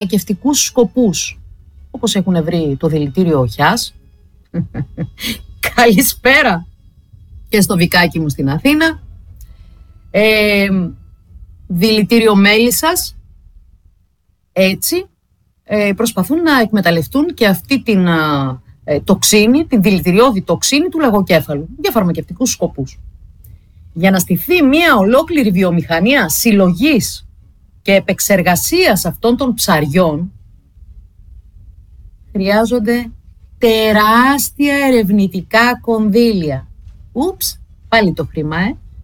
φαρμακευτικούς σκοπούς, όπως έχουν βρει το δηλητήριο οχιάς. Καλησπέρα και στο Βικάκι μου στην Αθήνα. Δηλητήριο μέλισσας. Έτσι προσπαθούν να εκμεταλλευτούν και αυτή την τοξίνη, την δηλητηριώδη τοξίνη του λαγοκέφαλου για φαρμακευτικούς σκοπούς. Για να στηθεί μια ολόκληρη βιομηχανία συλλογής και επεξεργασίας αυτών των ψαριών χρειάζονται τεράστια ερευνητικά κονδύλια. Ούψ, πάλι το χρήμα,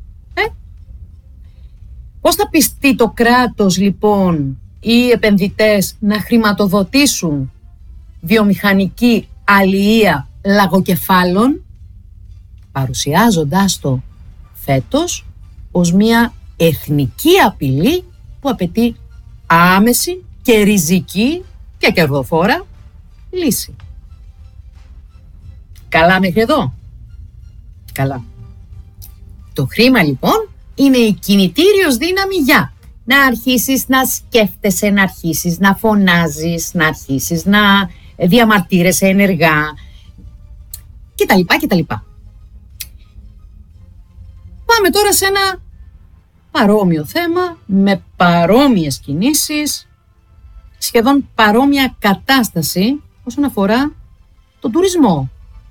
Πώς θα πιστεί το κράτος λοιπόν ή οι επενδυτές να χρηματοδοτήσουν βιομηχανική αλληλεία λαγοκεφάλων, παρουσιάζοντάς το φέτος ως μια εθνική απειλή που απαιτεί άμεση και ριζική και κερδοφόρα λύση. Καλά μέχρι εδώ? Καλά. Το χρήμα λοιπόν είναι η κινητήριος δύναμη για να αρχίσεις να σκέφτεσαι, να αρχίσεις να φωνάζεις, να αρχίσεις να διαμαρτύρεσαι ενεργά κτλ. Πάμε τώρα σε ένα παρόμοιο θέμα, με παρόμοιες κινήσεις, σχεδόν παρόμοια κατάσταση όσον αφορά τον τουρισμό.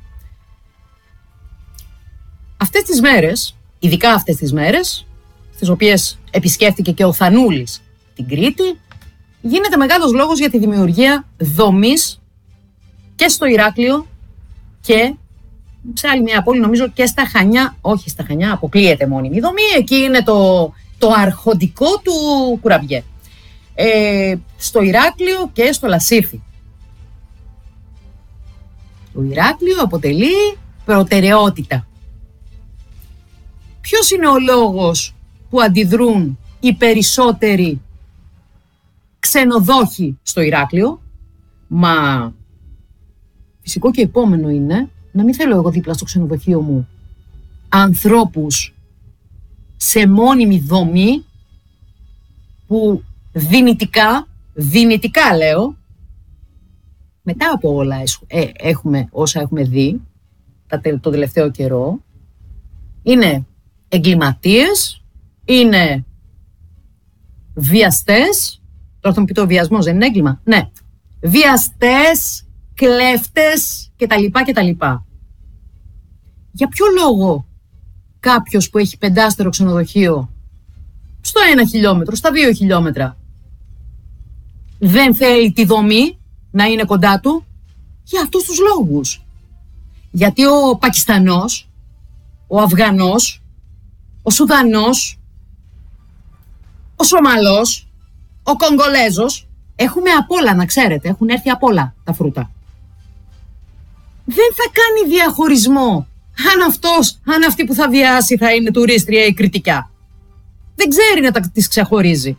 Αυτές τις μέρες, ειδικά αυτές τις μέρες, στις οποίες επισκέφθηκε και ο Θανούλης την Κρήτη, γίνεται μεγάλος λόγος για τη δημιουργία δομής και στο Ηράκλειο και σε άλλη μια πόλη, νομίζω και στα Χανιά. Όχι στα Χανιά, αποκλείεται μόνιμη δομή, εκεί είναι το αρχοντικό του Κουραμπιέ. Στο Ηράκλειο και στο Λασίφι. Το Ηράκλειο αποτελεί προτεραιότητα. Ποιος είναι ο λόγος που αντιδρούν οι περισσότεροι ξενοδόχοι στο Ηράκλειο? Μα φυσικό και επόμενο είναι να μην θέλω εγώ δίπλα στο ξενοδοχείο μου ανθρώπους σε μόνιμη δομή που δυνητικά λέω, μετά από όλα όσα έχουμε δει το τελευταίο καιρό, είναι εγκληματίες, είναι βιαστές. Τώρα θα μου πείτε ο βιασμός δεν είναι έγκλημα? Ναι. Βιαστές, κλέφτες κτλ. Για ποιο λόγο κάποιος που έχει 5 ξενοδοχείο στο 1 χιλιόμετρο, στα 2 χιλιόμετρα δεν θέλει τη δομή να είναι κοντά του? Για αυτούς τους λόγους. Γιατί ο Πακιστανός, ο Αφγανός, ο Σουδανός, ο Σομαλός, ο Κογκολέζος, έχουμε απ' όλα, να ξέρετε, έχουν έρθει απ' όλα τα φρούτα. Δεν θα κάνει διαχωρισμό αν αυτή που θα βιάσει θα είναι τουρίστρια ή κριτικά. Δεν ξέρει να τις ξεχωρίζει.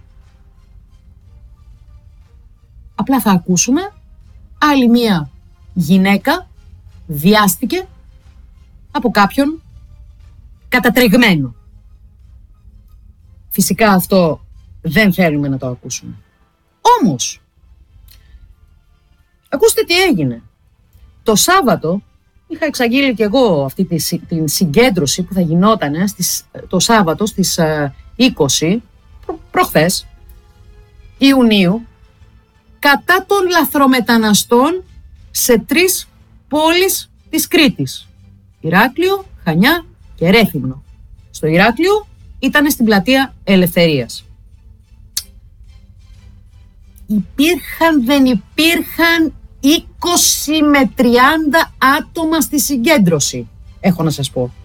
Απλά θα ακούσουμε άλλη μία γυναίκα βιάστηκε από κάποιον κατατρεγμένο. Φυσικά αυτό δεν θέλουμε να το ακούσουμε. Όμως, ακούστε τι έγινε. Το Σάββατο είχα εξαγγείλει και εγώ αυτή την συγκέντρωση που θα γινόταν το Σάββατο στις 20 προχθές Ιουνίου κατά των λαθρομεταναστών σε 3 πόλεις της Κρήτης. Ηράκλειο, Χανιά και Ρέθυμνο. Στο Ηράκλειο ήταν στην πλατεία Ελευθερίας. Δεν υπήρχαν 20 με 30 άτομα στη συγκέντρωση, έχω να σας πω.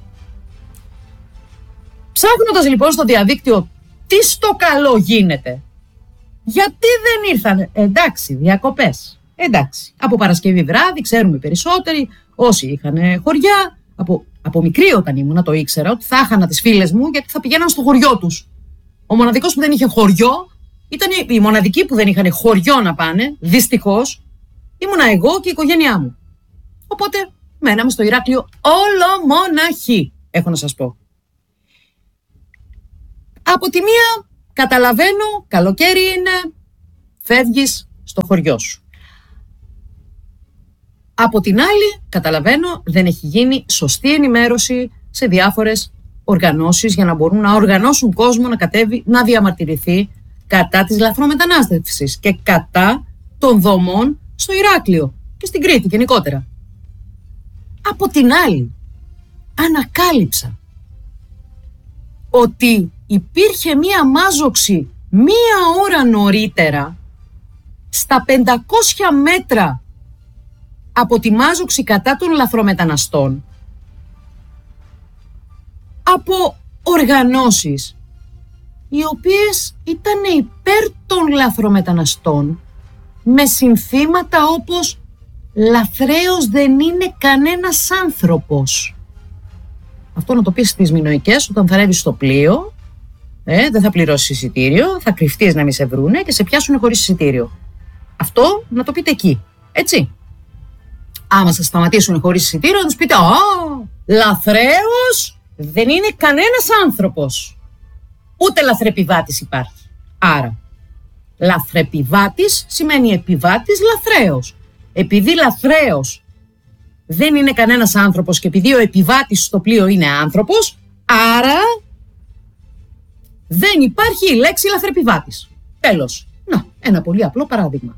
Ψάχνοντας λοιπόν στο διαδίκτυο τι στο καλό γίνεται, γιατί δεν ήρθαν? Εντάξει, διακοπές. Εντάξει, από Παρασκευή βράδυ ξέρουμε περισσότεροι, όσοι είχαν χωριά, από μικρή όταν ήμουνα το ήξερα ότι θα χάνα τις φίλες μου γιατί θα πηγαίναν στο χωριό τους. Ο μοναδικός που δεν είχε χωριό, ήταν οι μοναδικοί που δεν είχαν χωριό να πάνε, δυστυχώς, ήμουνα εγώ και η οικογένειά μου. Οπότε μέναμε στο Ηράκλειο ολομοναχοί, έχω να σας πω. Από τη μία καταλαβαίνω, καλοκαίρι είναι, φεύγεις στο χωριό σου. Από την άλλη, καταλαβαίνω, δεν έχει γίνει σωστή ενημέρωση σε διάφορες οργανώσεις για να μπορούν να οργανώσουν κόσμο να κατέβει, να διαμαρτυρηθεί κατά της λαθρομετανάστευσης και κατά των δομών στο Ηράκλειο και στην Κρήτη γενικότερα. Από την άλλη, ανακάλυψα ότι υπήρχε μία μάζοξη μία ώρα νωρίτερα στα 500 μέτρα από τη μάζοξη κατά των λαθρομεταναστών από οργανώσεις οι οποίες ήταν υπέρ των λαθρομεταναστών με συνθήματα όπως «Λαθρέος δεν είναι κανένας άνθρωπος». Αυτό να το πεις στις μινωικές όταν θα ρεύεις στο πλοίο, δεν θα πληρώσεις εισιτήριο, θα κρυφτείς να μην σε βρούνε και σε πιάσουν χωρίς εισιτήριο. Αυτό να το πείτε εκεί, έτσι. Άμα σας σταματήσουν χωρίς εισιτήριο, να τους πείτε λαθρέος δεν είναι κανένας άνθρωπος. Ούτε λαθρεπιβάτης υπάρχει. Άρα, λαθρεπιβάτης σημαίνει επιβάτης λαθρέος. Επειδή λαθρέος δεν είναι κανένας άνθρωπος και επειδή ο επιβάτης στο πλοίο είναι άνθρωπος, άρα δεν υπάρχει η λέξη λαθρεπιβάτης. Τέλος. Να, ένα πολύ απλό παράδειγμα.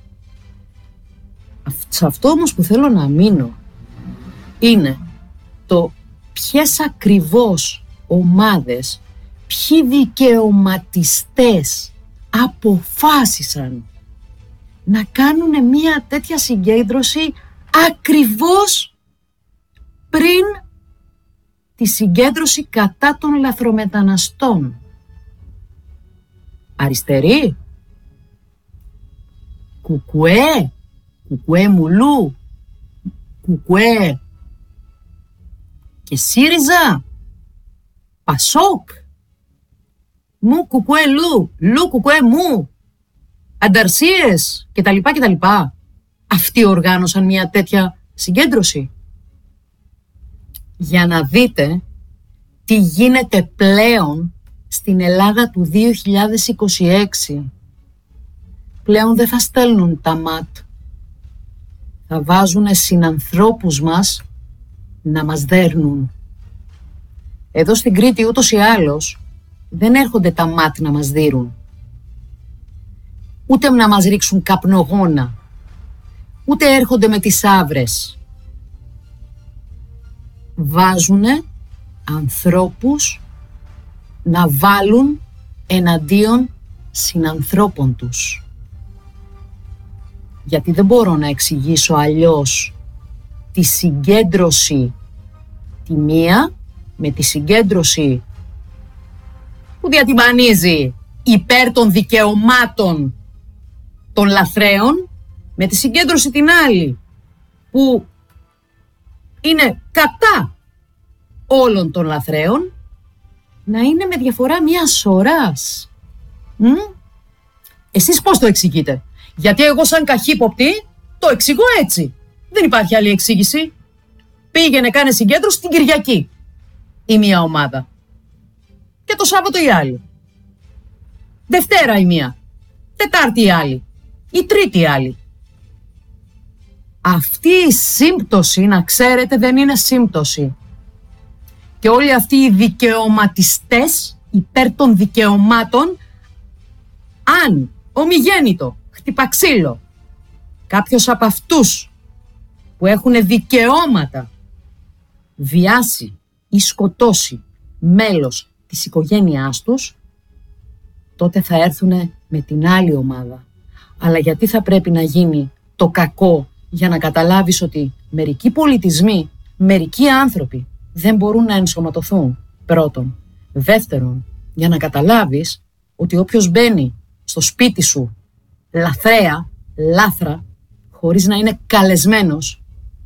Σε αυτό όμως που θέλω να μείνω είναι το ποιες ακριβώς ομάδες, ποιοι δικαιωματιστές αποφάσισαν να κάνουν μια τέτοια συγκέντρωση ακριβώς πριν τη συγκέντρωση κατά των λαθρομεταναστών. Αριστεροί, κουκουέ, κουκουέ μουλού, κουκουέ και ΣΥΡΙΖΑ, ΠΑΣΟΚ, μου κουκουέ λου, λου κουκουέ μου, ανταρσίες κτλ. Αυτοί οργάνωσαν μια τέτοια συγκέντρωση. Για να δείτε τι γίνεται πλέον στην Ελλάδα του 2026. Πλέον δεν θα στέλνουν τα ΜΑΤ. Θα βάζουν συνανθρώπους μας να μας δέρνουν. Εδώ στην Κρήτη ούτως ή άλλως δεν έρχονται τα ΜΑΤ να μας δείρουν. Ούτε να μας ρίξουν καπνογόνα. Ούτε έρχονται με τις άβρες. Βάζουνε ανθρώπους να βάλουν εναντίον συνανθρώπων τους. Γιατί δεν μπορώ να εξηγήσω αλλιώς τη συγκέντρωση τη μία με τη συγκέντρωση που διατυμπανίζει υπέρ των δικαιωμάτων των λαθρέων, με τη συγκέντρωση την άλλη που είναι κατά όλων των λαθρέων, να είναι με διαφορά μια σωράς. Εσείς πώς το εξηγείτε? Γιατί εγώ σαν καχύποπτη το εξηγώ έτσι. Δεν υπάρχει άλλη εξήγηση. Πήγαινε, κάνε συγκέντρωση την Κυριακή η μία ομάδα και το Σάββατο η άλλη. Δευτέρα η μία, Τετάρτη η άλλη, η Τρίτη η άλλη. Αυτή η σύμπτωση, να ξέρετε, δεν είναι σύμπτωση. Και όλοι αυτοί οι δικαιωματιστές υπέρ των δικαιωμάτων, αν ομιγέννητο, χτυπαξίλο, κάποιος από αυτούς που έχουν δικαιώματα βιάσει ή σκοτώσει μέλος της οικογένειάς τους, τότε θα έρθουν με την άλλη ομάδα. Αλλά γιατί θα πρέπει να γίνει το κακό για να καταλάβεις ότι μερικοί πολιτισμοί, μερικοί άνθρωποι δεν μπορούν να ενσωματωθούν, πρώτον. Δεύτερον, για να καταλάβεις ότι όποιος μπαίνει στο σπίτι σου λαθρέα, λάθρα, χωρίς να είναι καλεσμένος,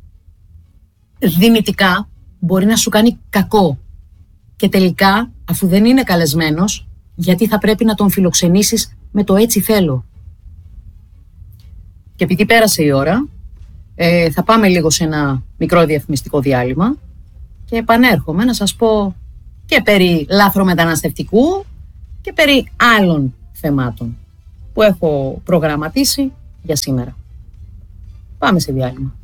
δυνητικά μπορεί να σου κάνει κακό. Και τελικά, αφού δεν είναι καλεσμένος, γιατί θα πρέπει να τον φιλοξενήσεις με το έτσι θέλω. Και επειδή πέρασε η ώρα, θα πάμε λίγο σε ένα μικρό διαφημιστικό διάλειμμα και επανέρχομαι να σας πω και περί λάθρομεταναστευτικού και περί άλλων θεμάτων που έχω προγραμματίσει για σήμερα. Πάμε σε διάλειμμα.